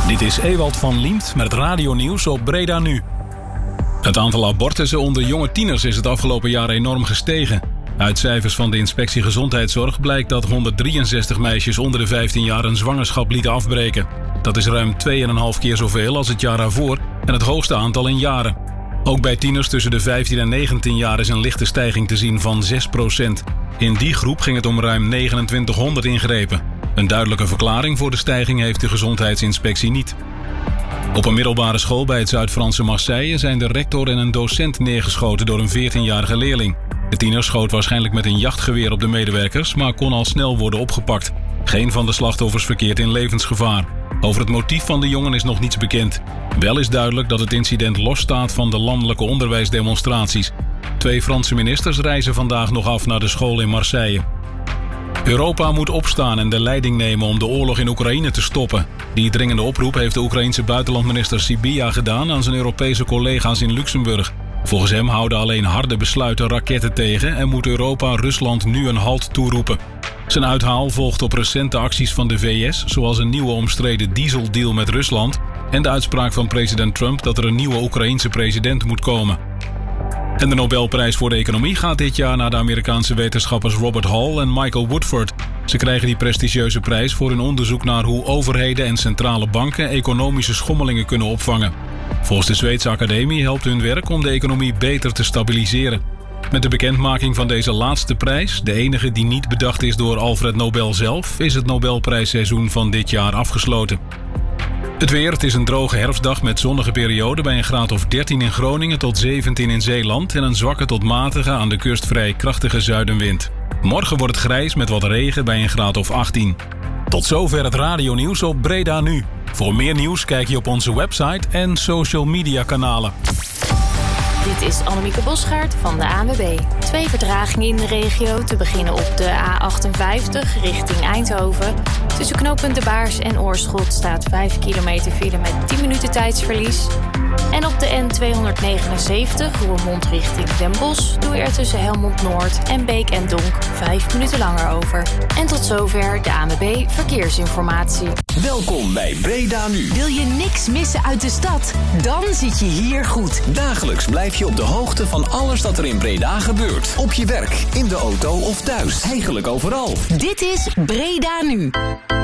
Dit is Ewald van Liemt met het radionieuws op Breda Nu. Het aantal abortussen onder jonge tieners is het afgelopen jaar enorm gestegen. Uit cijfers van de Inspectie Gezondheidszorg blijkt dat 163 meisjes onder de 15 jaar een zwangerschap lieten afbreken. Dat is ruim 2,5 keer zoveel als het jaar daarvoor en het hoogste aantal in jaren. Ook bij tieners tussen de 15 en 19 jaar is een lichte stijging te zien van 6%. In die groep ging het om ruim 2900 ingrepen. Een duidelijke verklaring voor de stijging heeft de gezondheidsinspectie niet. Op een middelbare school bij het Zuid-Franse Marseille zijn de rector en een docent neergeschoten door een 14-jarige leerling. De tiener schoot waarschijnlijk met een jachtgeweer op de medewerkers, maar kon al snel worden opgepakt. Geen van de slachtoffers verkeert in levensgevaar. Over het motief van de jongen is nog niets bekend. Wel is duidelijk dat het incident losstaat van de landelijke onderwijsdemonstraties. 2 Franse ministers reizen vandaag nog af naar de school in Marseille. Europa moet opstaan en de leiding nemen om de oorlog in Oekraïne te stoppen. Die dringende oproep heeft de Oekraïense buitenlandminister Sybiha gedaan aan zijn Europese collega's in Luxemburg. Volgens hem houden alleen harde besluiten raketten tegen en moet Europa Rusland nu een halt toeroepen. Zijn uithaal volgt op recente acties van de VS, zoals een nieuwe omstreden dieseldeal met Rusland en de uitspraak van president Trump dat er een nieuwe Oekraïense president moet komen. En de Nobelprijs voor de economie gaat dit jaar naar de Amerikaanse wetenschappers Robert Hall en Michael Woodford. Ze krijgen die prestigieuze prijs voor hun onderzoek naar hoe overheden en centrale banken economische schommelingen kunnen opvangen. Volgens de Zweedse Academie helpt hun werk om de economie beter te stabiliseren. Met de bekendmaking van deze laatste prijs, de enige die niet bedacht is door Alfred Nobel zelf, is het Nobelprijsseizoen van dit jaar afgesloten. Het weer, het is een droge herfstdag met zonnige perioden bij een graad of 13 in Groningen tot 17 in Zeeland en een zwakke tot matige aan de kust vrij krachtige zuidenwind. Morgen wordt het grijs met wat regen bij een graad of 18. Tot zover het radionieuws op Breda Nu. Voor meer nieuws kijk je op onze website en social media kanalen. Dit is Annemieke Bosgaard van de ANWB. 2 vertragingen in de regio. Te beginnen op de A58 richting Eindhoven. Tussen knooppunt De Baars en Oorschot staat 5 kilometer file met 10 minuten tijdsverlies. En op de N279 Roermond richting Den Bosch doe je er tussen Helmond Noord en Beek en Donk 5 minuten langer over. En tot zover de ANWB Verkeersinformatie. Welkom bij Breda Nu. Wil je niks missen uit de stad? Dan zit je hier goed. Dagelijks blijf je op de hoogte van alles dat er in Breda gebeurt. Op je werk, in de auto of thuis. Eigenlijk overal. Dit is Breda Nu.